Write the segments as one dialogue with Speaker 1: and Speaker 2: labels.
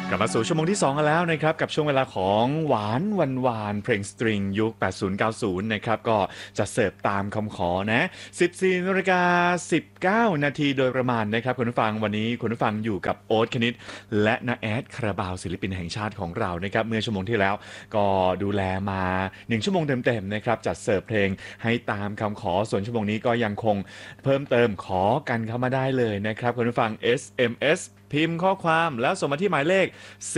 Speaker 1: กลับมาสู่ชั่วโมงที่2กันแล้วนะครับกับช่วงเวลาของหวานวันวานเพลงสตริงยุค80-90นะครับก็จะเสิร์ฟตามคำขอนะ 14:19 นาทีโดยประมาณนะครับคุณผู้ฟังวันนี้คุณผู้ฟังอยู่กับโอ๊ตคณิตและนาแอดคาราบาวศิลปินแห่งชาติของเรานะครับเมื่อชั่วโมงที่แล้วก็ดูแลมา1ชั่วโมงเต็มๆนะครับจัดเสิร์ฟเพลงให้ตามคำขอส่วนชั่วโมงนี้ก็ยังคงเพิ่มเติมขอกันเข้ามาได้เลยนะครับคุณผู้ฟัง SMSพิมพ์ข้อความแล้วส่งมาที่หมายเลข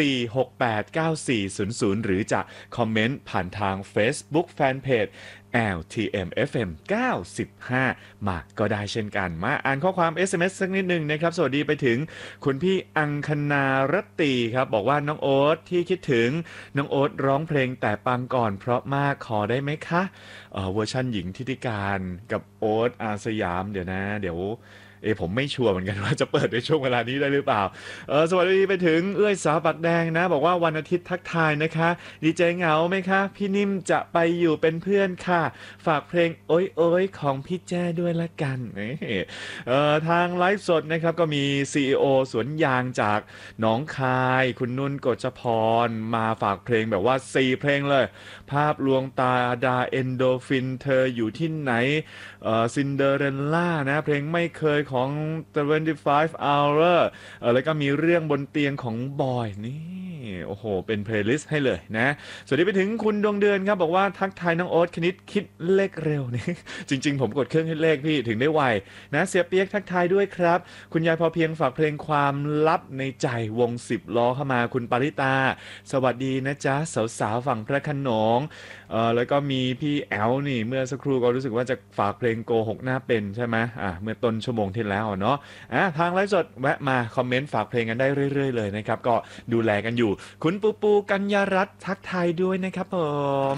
Speaker 1: 4689400 หรือจะคอมเมนต์ผ่านทาง Facebook Fanpage LTMFM 95 มาก็ได้เช่นกันมาอ่านข้อความ SMS สักนิดหนึ่งนะครับสวัสดีไปถึงคุณพี่อังคณารตีครับบอกว่าน้องโอ๊ตที่คิดถึงน้องโอ๊ตร้องเพลงแต่ปังก่อนเพราะมากขอได้ไหมคะเวอร์ชันหญิงทิติการกับโอ๊ตอาสยามเดี๋ยวผมไม่ชัวร์เหมือนกันว่าจะเปิดในช่วงเวลานี้ได้หรือเปล่าสวัสดีไปถึงเอื้อยสาวปากแดงนะบอกว่าวันอาทิตย์ทักทายนะคะดีใจเหงาไหมคะพี่นิ่มจะไปอยู่เป็นเพื่อนค่ะฝากเพลงโอ้ยโอ้ยของพี่แจ้ด้วยละกันทางไลฟ์สดนะครับก็มี CEO สวนยางจากหนองคายคุณนุ่นกฎจพรมาฝากเพลงแบบว่า4เพลงเลยภาพลวงตาดาเอนโดฟินเธออยู่ที่ไหนซินเดอเรลล่านะเพลงไม่เคยของ25 hour แล้วก็มีเรื่องบนเตียงของบอยนี่โอ้โหเป็นเพลย์ลิสต์ให้เลยนะสวัสดีไปถึงคุณดวงเดือนครับบอกว่าทักทายน้องโอ๊ตคณิตคิดเลขเร็วนี่ จริงๆผมกดเครื่องคิดเลขพี่ถึงได้ไวนะเสียเปียกทักทายด้วยครับคุณยายพอเพียงฝากเพลงความลับในใจวง10ล้อเข้ามาคุณปาริตาสวัสดีนะจ๊ะสาวๆฝั่งพระโขนงแล้วก็มีพี่แอลนี่เมื่อสักครู่ก็รู้สึกว่าจะฝากเพลงโกหกหน้าเป็นใช่ไหมเมื่อต้นชั่วโมงที่แล้วเนาะทางไลฟ์สดแวะมาคอมเมนต์ฝากเพลงกันได้เรื่อยๆเลยนะครับก็ดูแลกันอยู่คุณปูปูกัญญารัตน์ทักทายด้วยนะครับผม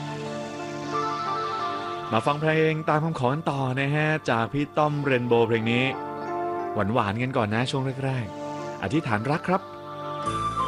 Speaker 1: มาฟังเพลงตามคำขอกันต่อนะฮะจากพี่ต้อมเรนโบว์เพลงนี้หวานๆกันก่อนนะช่วงแรกๆอธิษฐานรักครับ